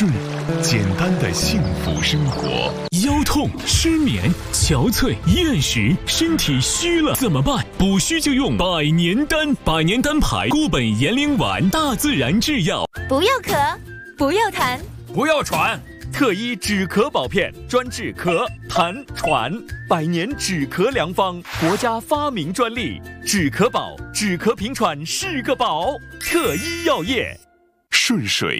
顺，简单的幸福生活。 腰痛、失眠、憔悴、厌食，身体虚了怎么办？补虚就用百年丹，百年丹牌固本延龄丸，大自然制药。 不要咳，不要痰， 不要喘，特医止咳宝片，专治咳、痰、喘，百年止咳良方，国家发明专利，止咳宝，止咳平喘是个宝。特医药业。 顺水